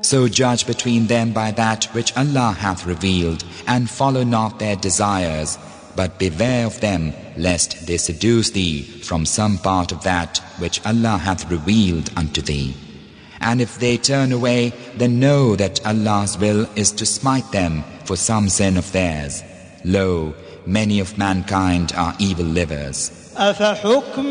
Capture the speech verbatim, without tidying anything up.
So judge between them by that which Allah hath revealed, and follow not their desires, but beware of them, lest they seduce thee from some part of that which Allah hath revealed unto thee. And if they turn away, then know that Allah's will is to smite them for some sin of theirs. Lo, many of mankind are evil livers.